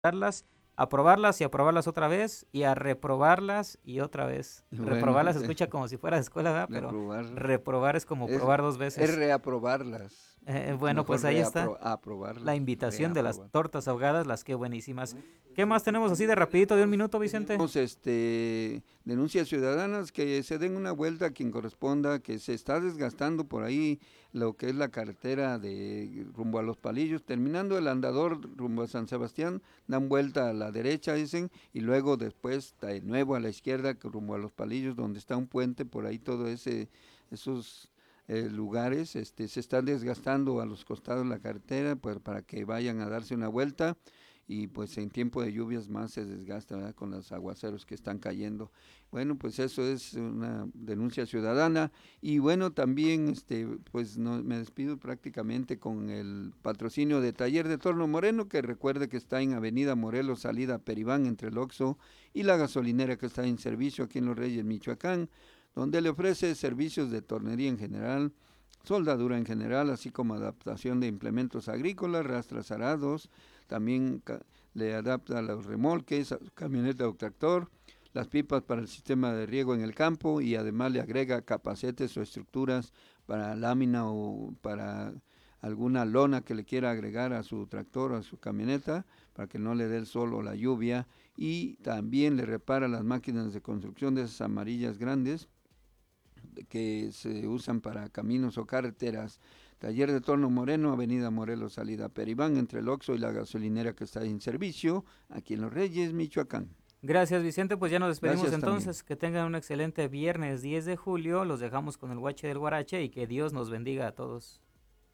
darlas, aprobarlas y aprobarlas otra vez y a reprobarlas y otra vez. Bueno, Reprobarlas se escucha como si fuera de escuela, ¿verdad? Pero reprobar reprobar es como es, probar dos es veces. reaprobarlas. Bueno, pues Mejor ahí está la aprobarlas, invitación de las reaprobar. tortas ahogadas, las que buenísimas. ¿Qué más tenemos así de rapidito de un minuto, Vicente? Tenemos denuncias ciudadanas que se den una vuelta a quien corresponda, que se está desgastando por ahí lo que es la carretera de rumbo a Los Palillos, terminando el andador rumbo a San Sebastián, dan vuelta a la derecha, dicen, y luego después de nuevo a la izquierda rumbo a Los Palillos, donde está un puente, por ahí todo esos lugares, se están desgastando a los costados de la carretera, pues para que vayan a darse una vuelta y pues en tiempo de lluvias más se desgasta, ¿verdad? Con los aguaceros que están cayendo. Bueno, pues eso es una denuncia ciudadana y bueno, también pues no, me despido prácticamente con el patrocinio de Taller de Torno Moreno, que recuerde que está en Avenida Morelos, salida Peribán, entre el Oxxo y la gasolinera, que está en servicio aquí en Los Reyes, Michoacán, donde le ofrece servicios de tornería en general, soldadura en general, así como adaptación de implementos agrícolas, rastras arados, también le adapta a los remolques, a su camioneta o tractor, las pipas para el sistema de riego en el campo y además le agrega capacetes o estructuras para lámina o para alguna lona que le quiera agregar a su tractor o a su camioneta para que no le dé el sol o la lluvia, y también le repara las máquinas de construcción de esas amarillas grandes que se usan para caminos o carreteras. Taller de Torno Moreno, Avenida Morelos, salida Peribán, entre el Oxxo y la gasolinera, que está en servicio, aquí en Los Reyes, Michoacán. Gracias, Vicente. Pues ya nos despedimos Gracias también. entonces. Que tengan un excelente viernes 10 de julio. Los dejamos con el Guache del Guarache y que Dios nos bendiga a todos.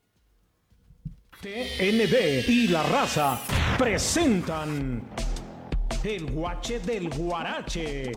TNB y La Raza presentan el Guache del Guarache.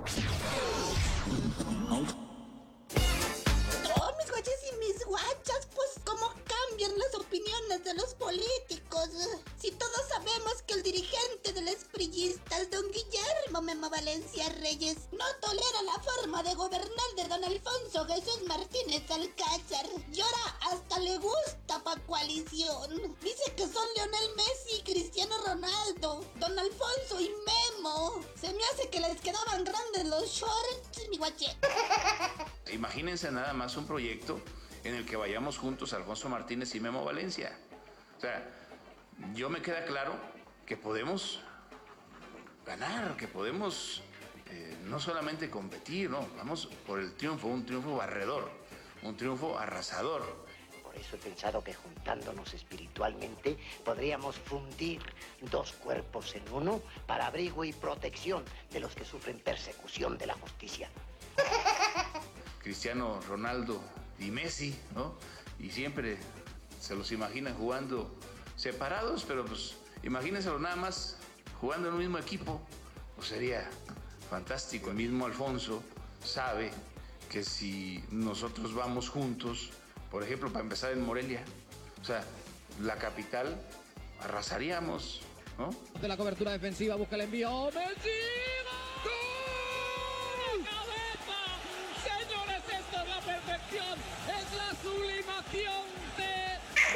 Oh, mis guachas y mis guachas, pues cómo cambian las opiniones de los políticos. Si todos sabemos que el dirigente de los priistas, don Guillermo Memo Valencia Reyes, no tolera la forma de gobernar de don Alfonso Jesús Martínez Alcázar, y ahora hasta le gusta pa' coalición. Dice que son Lionel Messi y Cristiano Ronaldo, don Alfonso y Memo. Se me hace que les quedaban grandes los shorts, mi guache. Imagínense nada más un proyecto en el que vayamos juntos Alfonso Martínez y Memo Valencia. O sea, yo me queda claro que podemos ganar, que podemos no solamente competir, no, vamos por el triunfo, un triunfo barredor, un triunfo arrasador. Por eso he pensado que juntándonos espiritualmente podríamos fundir dos cuerpos en uno para abrigo y protección de los que sufren persecución de la justicia. Cristiano Ronaldo y Messi, ¿no? Y siempre se los imaginan jugando separados, pero pues imagínenselo nada más jugando en un mismo equipo, pues sería fantástico. El mismo Alfonso sabe que si nosotros vamos juntos, por ejemplo, para empezar en Morelia, o sea, la capital, arrasaríamos, ¿no? De la cobertura defensiva, busca el envío, ¡Messi! Es la sublimación de...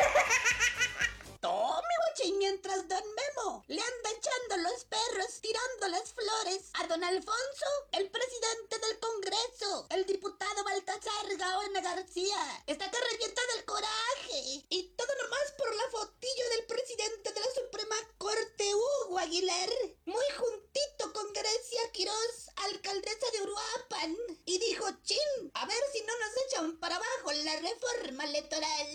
Tome, guache, y mientras don Memo le anda echando los perros, tirando las flores a don Alfonso, el presidente del Congreso, el diputado Baltasar Gaona García, está que revienta del coraje. Y todo nomás por la fotillo del presidente de la Suprema Corte, Hugo Aguilar, muy juntito con Grecia Quirós, alcaldesa de Uruapan, y dijo, chin, a ver si no nos echan para abajo la reforma electoral.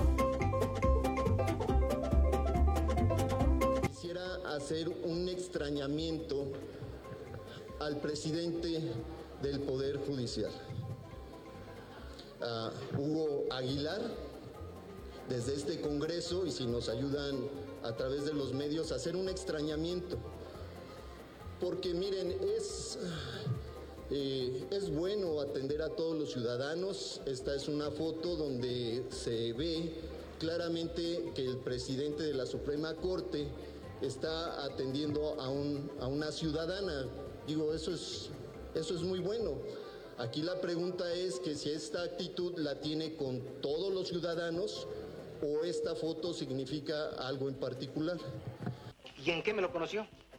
Quisiera hacer un extrañamiento al presidente del Poder Judicial, a Hugo Aguilar, desde este Congreso, y si nos ayudan a través de los medios a hacer un extrañamiento, porque miren, es bueno atender a todos los ciudadanos. Esta es una foto donde se ve claramente que el presidente de la Suprema Corte está atendiendo a una ciudadana. Digo, eso es muy bueno. Aquí la pregunta es que si esta actitud la tiene con todos los ciudadanos o esta foto significa algo en particular. ¿Y en qué me lo conoció?